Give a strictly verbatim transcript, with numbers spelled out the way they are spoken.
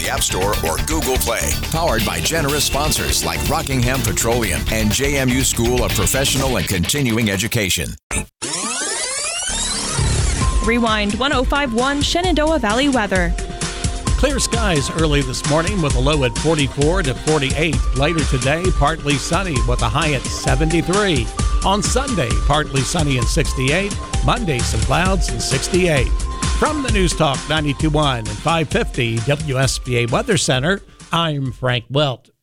the App Store or Google Play. Powered by generous sponsors like Rockingham Petroleum and J M U School of Professional and Continuing Education. Rewind one oh five point one Shenandoah Valley weather. Clear skies early this morning with a low at forty-four to forty-eight. Later today, partly sunny with a high at seventy-three. On Sunday, partly sunny and sixty-eight. Monday, some clouds and sixty-eight. From the News Talk ninety-two point one and five fifty W S B A Weather Center, I'm Frank Welch.